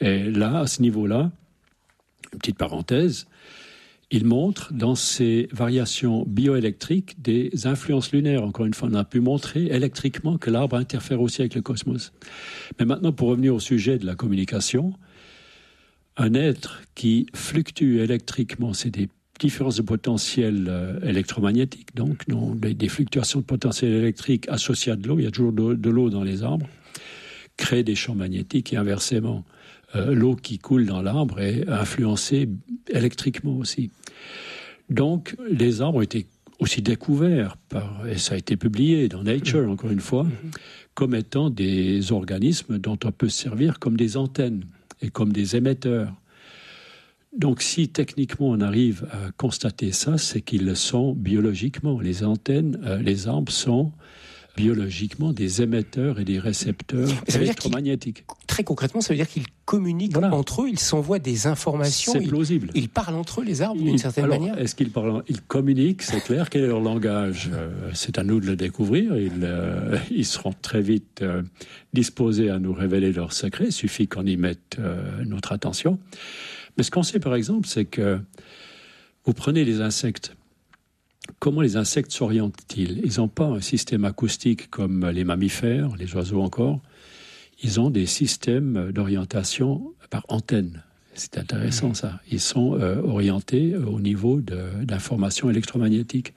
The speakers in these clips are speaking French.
Et là, à ce niveau-là, une petite parenthèse, il montre dans ces variations bioélectriques des influences lunaires. Encore une fois, on a pu montrer électriquement que l'arbre interfère aussi avec le cosmos. Mais maintenant, pour revenir au sujet de la communication, un être qui fluctue électriquement, c'est des différences de potentiel électromagnétique, donc des fluctuations de potentiel électrique associées à de l'eau. Il y a toujours de l'eau dans les arbres, crée des champs magnétiques et inversement. L'eau qui coule dans l'arbre est influencée électriquement aussi. Donc, les arbres ont été aussi découverts, et ça a été publié dans Nature, encore une fois, comme étant des organismes dont on peut se servir comme des antennes et comme des émetteurs. Donc, si techniquement on arrive à constater ça, c'est qu'ils le sont biologiquement. Les antennes, les arbres sont biologiquement des émetteurs et des récepteurs électromagnétiques. Très concrètement, ça veut dire qu'ils communiquent entre eux, ils s'envoient des informations. C'est plausible. Ils parlent entre eux, les arbres, d'une certaine manière. Est-ce qu'ils parlent? Ils communiquent, c'est clair. Quel est leur langage? C'est à nous de le découvrir. Ils seront très vite disposés à nous révéler leurs secrets. Il suffit qu'on y mette notre attention. Mais ce qu'on sait, par exemple, c'est que vous prenez les insectes. Comment les insectes s'orientent-ils? Ils n'ont pas un système acoustique comme les mammifères, les oiseaux encore. Ils ont des systèmes d'orientation par antenne. C'est intéressant ça. Ils sont orientés au niveau d'informations électromagnétiques.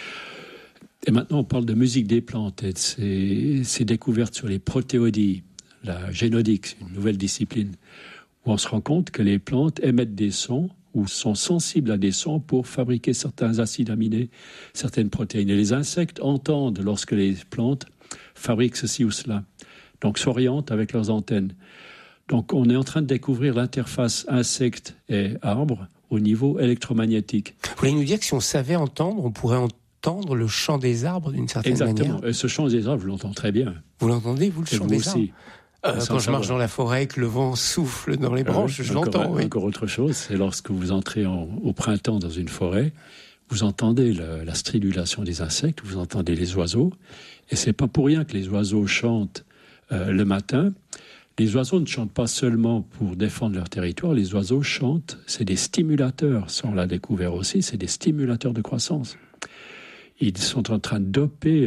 Et maintenant, on parle de musique des plantes et de ces découvertes sur les protéodies, la génodique, c'est une nouvelle discipline, où on se rend compte que les plantes émettent des sons ou sont sensibles à des sons pour fabriquer certains acides aminés, certaines protéines. Et les insectes entendent lorsque les plantes fabriquent ceci ou cela. Donc s'orientent avec leurs antennes. Donc on est en train de découvrir l'interface insecte et arbre au niveau électromagnétique. Vous voulez nous dire que si on savait entendre, on pourrait entendre le chant des arbres d'une certaine manière? Exactement. Et ce chant des arbres, je l'entends très bien. Vous l'entendez, vous, le chant des arbres? Quand je marche dans la forêt et que le vent souffle dans les branches, je l'entends. Oui. Encore autre chose, c'est lorsque vous entrez au printemps dans une forêt, vous entendez la stridulation des insectes, vous entendez les oiseaux, et c'est pas pour rien que les oiseaux chantent le matin. Les oiseaux ne chantent pas seulement pour défendre leur territoire, les oiseaux chantent, c'est des stimulateurs, ça on l'a découvert aussi, c'est des stimulateurs de croissance. Ils sont en train de doper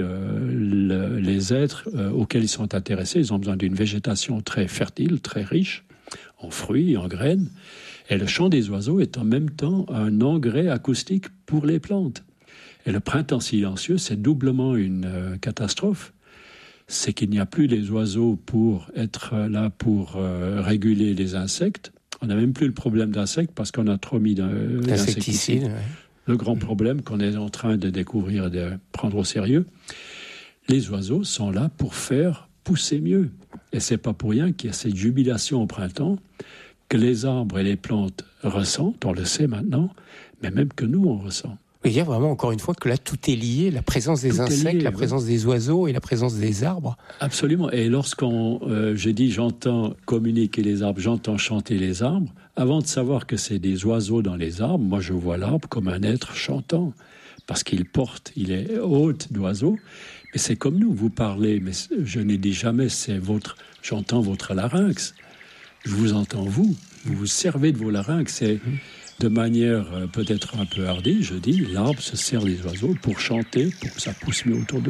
les êtres auxquels ils sont intéressés. Ils ont besoin d'une végétation très fertile, très riche, en fruits, en graines. Et le chant des oiseaux est en même temps un engrais acoustique pour les plantes. Et le printemps silencieux, c'est doublement une catastrophe. C'est qu'il n'y a plus les oiseaux pour être là pour réguler les insectes. On n'a même plus le problème d'insectes parce qu'on a trop mis d'insecticides. Ouais. Le grand problème qu'on est en train de découvrir et de prendre au sérieux, les oiseaux sont là pour faire pousser mieux. Et c'est pas pour rien qu'il y a cette jubilation au printemps que les arbres et les plantes ressentent, on le sait maintenant, mais même que nous, on ressent. Il y a vraiment, encore une fois, que là, tout est lié, la présence des insectes, la présence des oiseaux et la présence des arbres. Absolument. Et j'ai dit, j'entends communiquer les arbres, j'entends chanter les arbres, avant de savoir que c'est des oiseaux dans les arbres, moi, je vois l'arbre comme un être chantant, parce il est hôte d'oiseaux, mais c'est comme nous, vous parlez, mais je n'ai dit jamais, j'entends votre larynx, je vous entends vous vous servez de vos larynx, c'est de manière peut-être un peu hardie, je dis, l'arbre se sert des oiseaux pour chanter, pour que ça pousse mieux autour de